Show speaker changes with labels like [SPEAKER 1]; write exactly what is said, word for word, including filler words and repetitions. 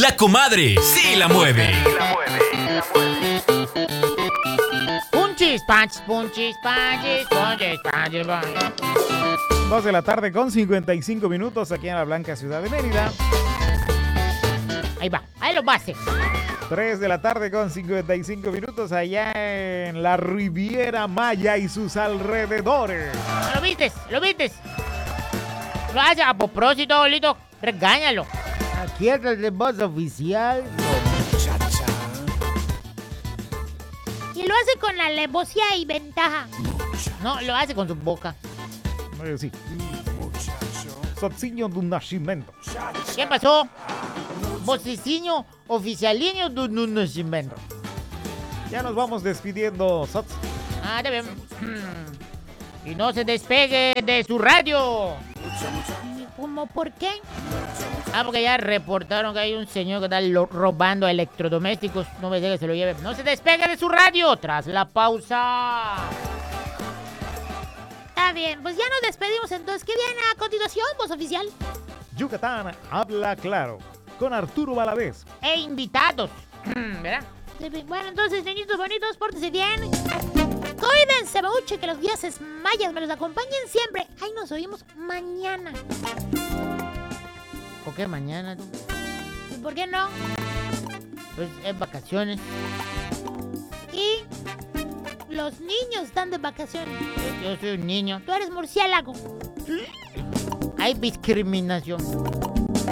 [SPEAKER 1] La comadre sí la mueve.
[SPEAKER 2] Punchis, panchis, punchis, panchis, punchis, panchis, panchis.
[SPEAKER 3] dos de la tarde con cincuenta y cinco minutos aquí en la blanca ciudad de Mérida.
[SPEAKER 2] Ahí va, ahí lo base.
[SPEAKER 3] tres de la tarde con cincuenta y cinco minutos allá en la Riviera Maya y sus alrededores.
[SPEAKER 2] ¿Lo viste? ¿Lo viste? Lo hace a propósito, bolito. Regáñalo.
[SPEAKER 4] Aquí es el voz oficial.
[SPEAKER 2] Y lo hace con alevosía y ventaja. No, lo hace con su boca.
[SPEAKER 3] Eh, sí. Sozinho do Nascimento.
[SPEAKER 2] ¿Qué pasó? Vociciño oficialiño do nacimiento.
[SPEAKER 3] Ya nos vamos despidiendo, Sots.
[SPEAKER 2] Ah, está bien. Y no se despegue de su radio. ¿Cómo por qué? Ah, porque ya reportaron que hay un señor que está lo- robando electrodomésticos. No me deje que se lo lleve. No se despegue de su radio tras la pausa. Está bien, pues ya nos despedimos entonces. ¿Qué viene a continuación, voz oficial?
[SPEAKER 3] Yucatán habla claro con Arturo Valadez.
[SPEAKER 2] E invitados. ¿Verdad? Bueno, entonces, niñitos bonitos, pórtense bien. Cuídense mucho, que los dioses mayas me los acompañen siempre. Ahí nos oímos mañana.
[SPEAKER 4] ¿Por qué mañana?
[SPEAKER 2] ¿Y por qué no?
[SPEAKER 4] Pues es vacaciones.
[SPEAKER 2] Y los niños están de vacaciones.
[SPEAKER 4] Yo, yo soy un niño.
[SPEAKER 2] Tú eres murciélago.
[SPEAKER 4] Hay discriminación.